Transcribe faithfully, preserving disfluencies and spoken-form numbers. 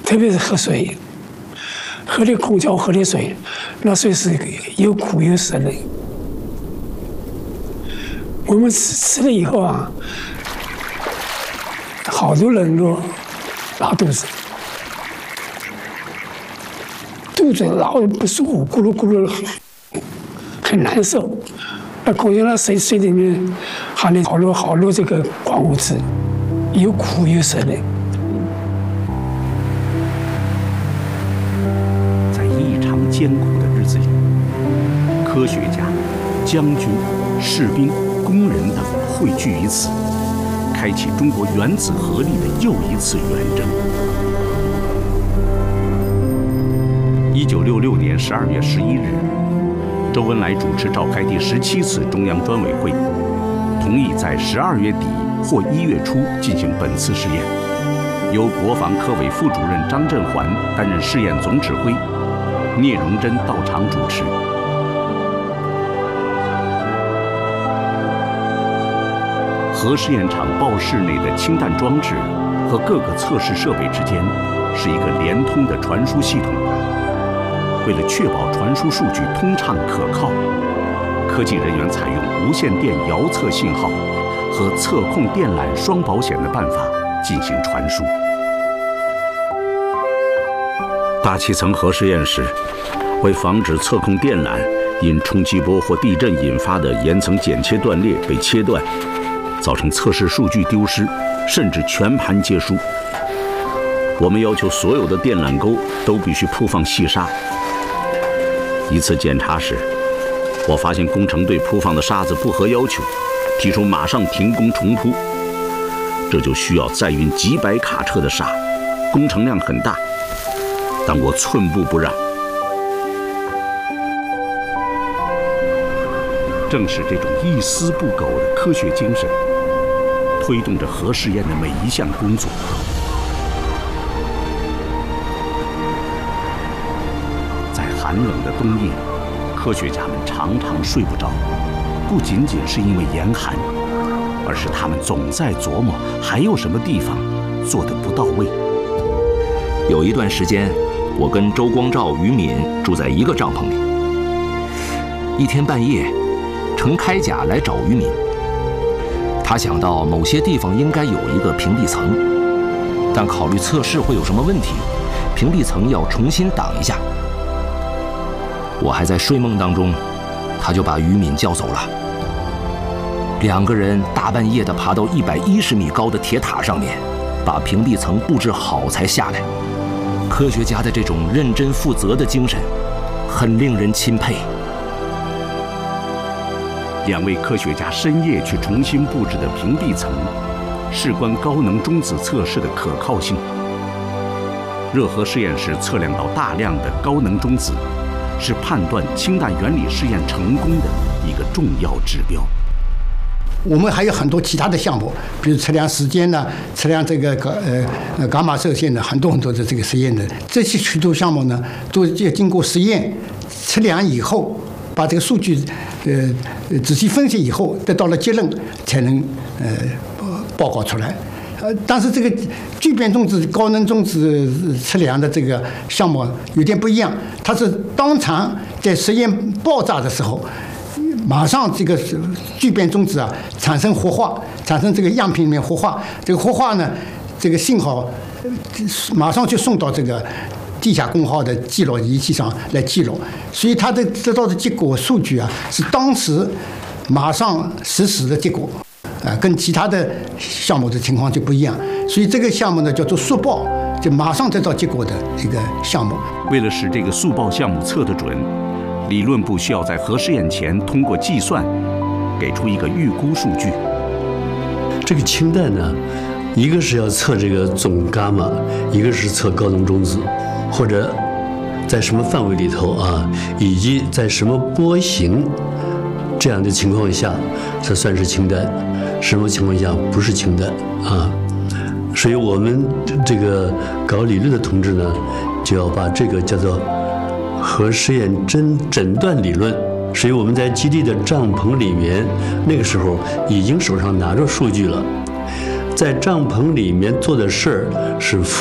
特别是喝水，喝的空调喝的水，那水是又苦又涩的。我们吃吃了以后啊，好多人都拉肚子，肚子老不舒服，咕噜咕噜很难受。那空调那水水里面含了好多好多这个矿物质，又苦又涩的。 在异常艰苦的日子里，科学家、将军、士兵、工人等汇聚于此，开启中国原子核力的又一次远征。一九六六年十二月十一日，周恩来主持召开第十七次中央专委会，同意在十二月底或一月初进行本次试验，由国防科委副主任张振环担任试验总指挥，聂荣臻到场主持。核试验场报室内的氢弹装置和各个测试设备之间是一个连通的传输系统。为了确保传输数据通畅可靠，科技人员采用无线电遥测信号和测控电缆双保险的办法进行传输。大气层核实验室为防止测控电缆因冲击波或地震引发的岩层剪切断裂被切断，造成测试数据丢失，甚至全盘皆输，我们要求所有的电缆钩都必须铺放细沙。一次检查时，我发现工程队铺放的沙子不合要求，提出马上停工重铺。这就需要载运几百卡车的沙，工程量很大，但我寸步不让。正是这种一丝不苟的科学精神，推动着核试验的每一项工作。在寒冷的冬夜，科学家们常常睡不着，不仅仅是因为严寒，而是他们总在琢磨还有什么地方做得不到位。 有一段时间，我跟周光召、于敏住在一个帐篷里。一天半夜，程开甲来找于敏，他想到某些地方应该有一个屏蔽层，但考虑测试会有什么问题，屏蔽层要重新挡一下。我还在睡梦当中，他就把于敏叫走了。两个人大半夜的爬到一百一十米高的铁塔上面，把屏蔽层布置好才下来。科学家的这种认真负责的精神，很令人钦佩。 两位科学家深夜去重新布置的屏蔽层，事关高能中子测试的可靠性。热核实验室测量到大量的高能中子，是判断氢弹原理试验成功的一个重要指标。 我们还有很多其他的项目，比如测量时间呢，测量这个呃呃伽马射线的很多很多的这个实验的，这些许多项目呢，都要经过实验测量以后，把这个数据呃仔细分析以后，得到了结论，才能呃报告出来。呃，但是这个聚变中子、高能中子测量的这个项目有点不一样，它是当场在实验爆炸的时候，马上这个聚变中子啊产生活化，产生这个样品里面活化，这个活化呢，这个信号马上就送到这个地下功耗的记录仪器上来记录，所以它的得到的结果数据啊是当时马上实时的结果。啊，跟其他的项目的情况就不一样，所以这个项目呢叫做速报，就马上得到结果的一个项目。 为了使这个速报项目测得准，理论部需要在核试验前通过计算，给出一个预估数据。 这个氢弹呢，一个是要测这个总伽马，一个是测高能中子，或者在什么范围里头啊，以及在什么波形。这样的情况下，才算是氢弹；什么情况下不是氢弹啊？所以我们这个搞理论的同志呢，就要把这个叫做核试验诊诊断理论。所以我们在基地的帐篷里面，那个时候已经手上拿着数据了，在帐篷里面做的事儿是